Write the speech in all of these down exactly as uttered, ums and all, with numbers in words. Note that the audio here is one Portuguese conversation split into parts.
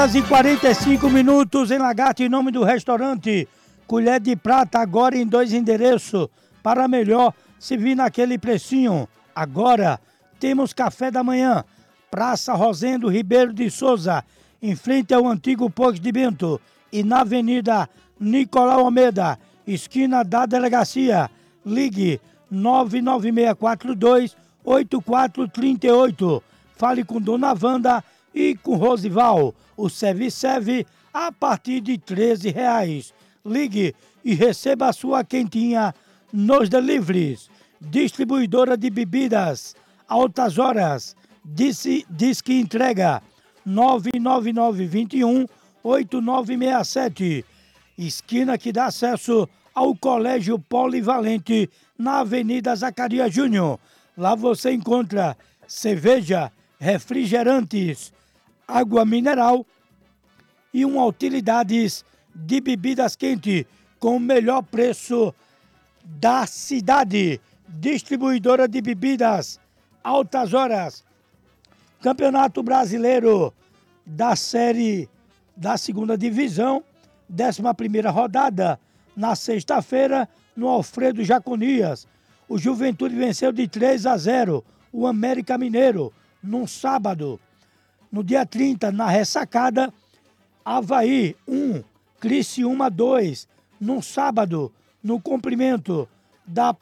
horas e quarenta e cinco minutos em Lagarto, em nome do restaurante Colher de Prata, agora em dois endereços, para melhor se vir naquele precinho. Agora temos café da manhã, Praça Rosendo Ribeiro de Souza, em frente ao antigo Posto de Bento, e na Avenida Nicolau Almeida, esquina da Delegacia. Ligue nove nove seis quatro dois oito quatro três oito. Fale com Dona Wanda e com Rosival. O serviço serve a partir de treze reais. Ligue e receba a sua quentinha nos deliveries. Distribuidora de bebidas Altas Horas. Diz, diz que entrega nove nove nove dois um oito nove seis sete. Esquina que dá acesso ao Colégio Polivalente, na Avenida Zacarias Júnior. Lá você encontra cerveja, refrigerantes, água mineral e uma utilidades de bebidas quentes com o melhor preço da cidade. Distribuidora de bebidas Altas Horas. Campeonato Brasileiro da Série da Segunda Divisão, décima primeira rodada, na sexta-feira, no Alfredo Jaconias. O Juventude venceu de três a zero o América Mineiro, num sábado. No dia trinta, na ressacada, Avaí um, Criciúma dois, num sábado, no cumprimento da,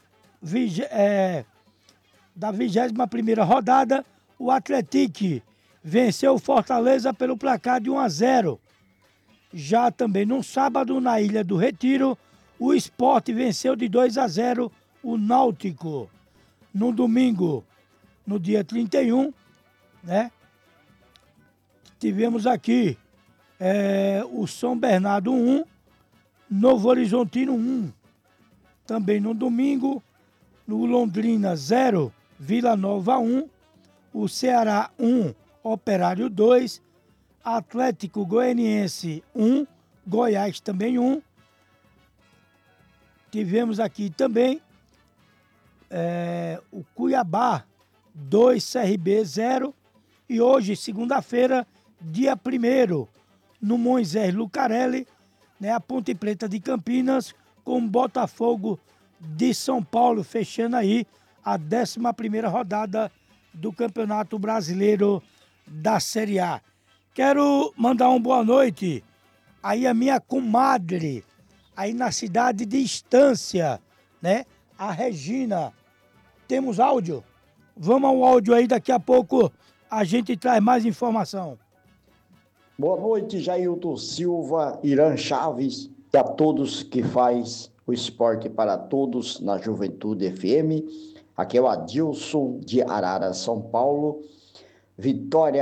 é, da vigésima primeira rodada, o Atlético venceu o Fortaleza pelo placar de um a zero. Já também no sábado, na Ilha do Retiro, o Sport venceu de dois a zero o Náutico. No domingo, no dia trinta e um, né, tivemos aqui é, o São Bernardo um, Novo Horizontino um. Também no domingo, no Londrina zero, Vila Nova um, o Ceará um, Operário dois, Atlético Goianiense um, Goiás também um. Tivemos aqui também é, o Cuiabá dois, C R B zero. E hoje, segunda-feira, dia primeiro, no Moisés Lucarelli, né, a Ponte Preta de Campinas com o Botafogo de São Paulo, fechando aí a décima primeira rodada do Campeonato Brasileiro da Série A. Quero mandar uma boa noite aí a minha comadre, aí na cidade de Estância, né? A Regina. Temos áudio? Vamos ao áudio aí, daqui a pouco a gente traz mais informação. Boa noite, Jailton Silva, Irã Chaves e a todos que faz o esporte para todos na Juventude F M. Aqui é o Adilson de Arara, São Paulo. Vitória